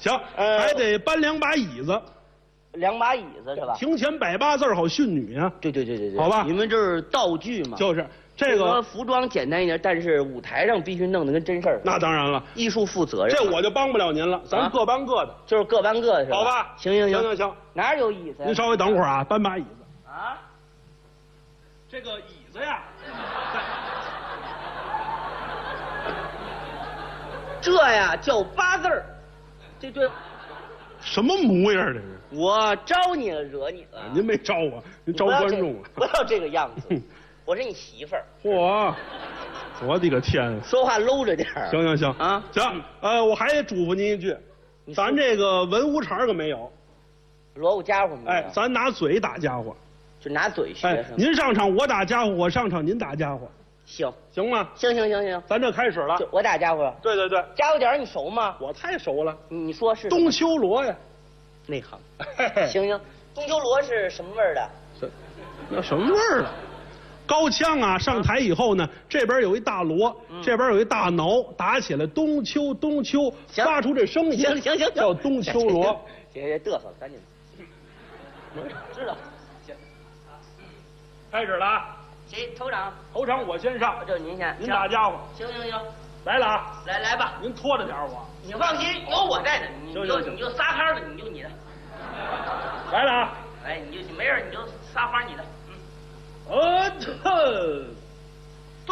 行，还得搬2把椅子。 2把椅子是吧？ 庭前摆8字好训女啊。 对， 好吧， 你们这是道具嘛？ 就是这个服装简单一点，但是舞台上必须弄得跟真事儿。 那当然了， 艺术负责任。 这我就帮不了您了，咱各搬各的， 就是各搬各的是吧？ 好吧？ 行， 行， 哪儿有椅子呀？ 您稍微等会儿啊，搬把椅子。 啊？ 这个椅子呀， 这呀叫8字儿，这对。 什么模样这是？ 我招你了，惹你了？ 您没招我，您招观众啊！ 不要这个样子，我是你媳妇儿。 嚯，我的个天！ 说话搂着点儿。 行啊， 行，我还得嘱咐您一句，咱这个文无常可没有， 锣鼓家伙没有。 哎，咱拿嘴打家伙， 就拿嘴学哎， 生。 您上场我打家伙，我上场您打家伙，行吗？ 行， 咱这开始了。 我打家伙。 对， 家伙点儿你熟吗？ 我太熟了。 你说是冬秋罗呀， 内行。行，冬秋罗是什么味儿的？ 那什么味儿的？高腔啊，上台以后呢，这边有一大锣，这边有一大挠，打起来冬秋，发出这声音。 行， 叫冬秋罗。 行，嘚瑟了，赶紧。知道。行。 开始了啊！ 谁头场？ 头场我先上， 就您先。 您打家伙。 行， 来了啊！ 来吧。 您拖着点我。 你放心，有我在呢，你就撒开了，你就你的。 来了啊！ 哎，你就没事，你就撒欢你的。 这。